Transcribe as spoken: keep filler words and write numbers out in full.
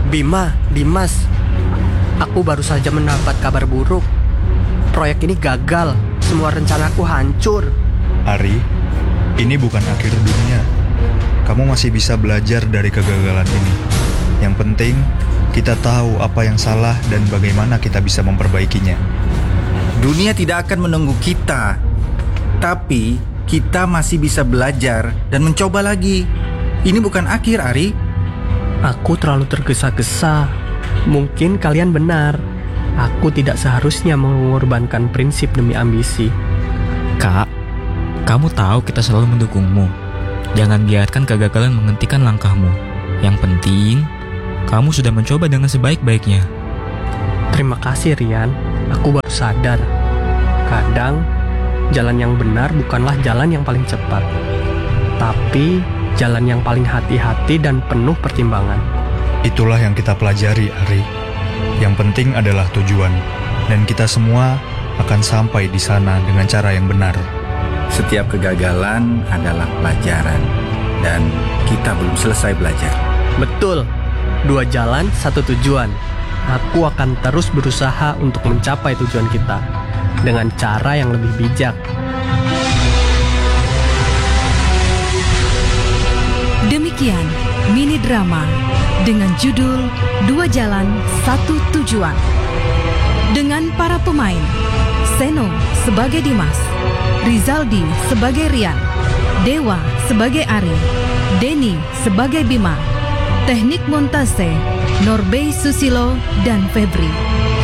Bima, Dimas, aku baru saja mendapat kabar buruk. Proyek ini gagal, semua rencanaku hancur. Ari, ini bukan akhir dunia. Kamu masih bisa belajar dari kegagalan ini. Yang penting, kita tahu apa yang salah dan bagaimana kita bisa memperbaikinya. Dunia tidak akan menunggu kita, tapi kita masih bisa belajar dan mencoba lagi. Ini bukan akhir, Ari. Aku terlalu tergesa-gesa. Mungkin kalian benar. Aku tidak seharusnya mengorbankan prinsip demi ambisi. Kak, kamu tahu kita selalu mendukungmu. Jangan biarkan kegagalan menghentikan langkahmu. Yang penting, kamu sudah mencoba dengan sebaik-baiknya. Terima kasih, Rian. Aku baru sadar. Kadang, jalan yang benar bukanlah jalan yang paling cepat, tapi jalan yang paling hati-hati dan penuh pertimbangan. Itulah yang kita pelajari, Ari. Yang penting adalah tujuan, dan kita semua akan sampai di sana dengan cara yang benar. Setiap kegagalan adalah pelajaran, dan kita belum selesai belajar. Betul, dua jalan, satu tujuan. Aku akan terus berusaha untuk mencapai tujuan kita dengan cara yang lebih bijak. Demikian mini drama dengan judul Dua Jalan Satu Tujuan, dengan para pemain: Seno sebagai Dimas, Rizaldi sebagai Rian, Dewa sebagai Ari, Denny sebagai Bima. Teknik montase Norbey Susilo dan Febri.